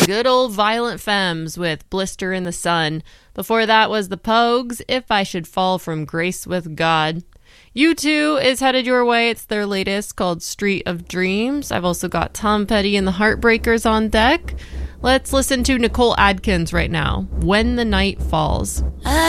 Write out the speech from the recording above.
Good old Violent Femmes with Blister in the Sun. Before that was the Pogues, If I Should Fall from Grace with God. U2 is headed your way. It's their latest called Street of Dreams. I've also got Tom Petty and the Heartbreakers on deck. Let's listen to Nicole Adkins right now, When the Night Falls.